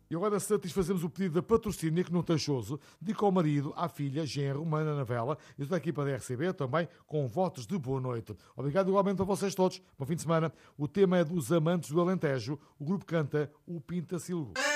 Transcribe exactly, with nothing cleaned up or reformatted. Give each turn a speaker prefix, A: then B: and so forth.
A: E agora satisfazemos o pedido da patrocínio que no Tachoso dedica ao marido, à filha, genro, Mana Navela e toda a equipa da R C B também com votos de boa noite. Obrigado igualmente a vocês todos. Bom fim de semana. O tema é dos Amantes do Alentejo. O grupo canta O Pinta Silgo.